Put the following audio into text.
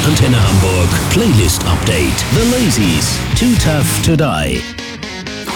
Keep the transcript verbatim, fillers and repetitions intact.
Antenne Hamburg Playlist Update. The Lazies, Too Tough to Die.